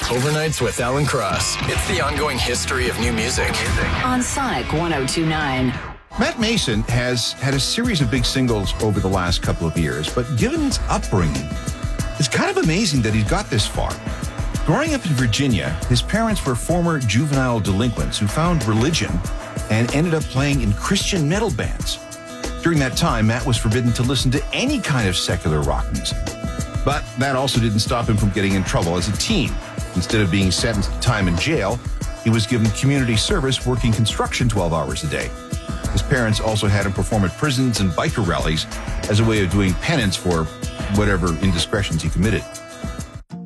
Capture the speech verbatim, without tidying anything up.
Overnights with Alan Cross. It's the ongoing history of new music. On Sonic one oh two point nine. Matt Mason has had a series of big singles over the last couple of years, but given his upbringing, it's kind of amazing that he's got this far. Growing up in Virginia, his parents were former juvenile delinquents who found religion and ended up playing in Christian metal bands. During that time, Matt was forbidden to listen to any kind of secular rock music. But that also didn't stop him from getting in trouble as a teen. Instead of being sentenced to time in jail, he was given community service working construction twelve hours a day. His parents also had him perform at prisons and biker rallies as a way of doing penance for whatever indiscretions he committed.